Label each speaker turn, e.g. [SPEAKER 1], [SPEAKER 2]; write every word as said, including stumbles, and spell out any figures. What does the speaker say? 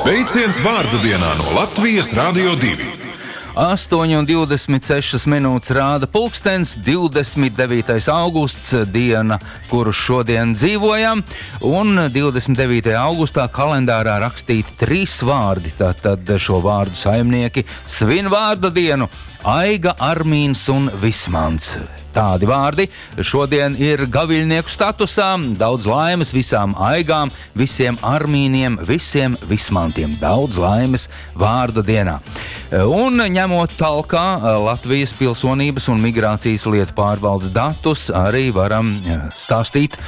[SPEAKER 1] Sveiciens vārda dienā no Latvijas Radio divi.
[SPEAKER 2] astoņi un divdesmit sešas minūtes rāda pulkstens, divdesmit devītais augusts, diena, kuru šodien dzīvojam, un divdesmit devītajā augustā kalendārā rakstīti trīs vārdi, tātad šo vārdu saimnieki svin vārda dienu – Aiga, Armīns un Vismants. Tādi vārdi šodien ir gaviļnieku statusā. Daudz laimes visām aigām, visiem armīniem, visiem vismantiem. Daudz laimes vārda dienā. Un ņemot talkā Latvijas pilsonības un migrācijas lietu pārvaldes datus, arī varam stāstīt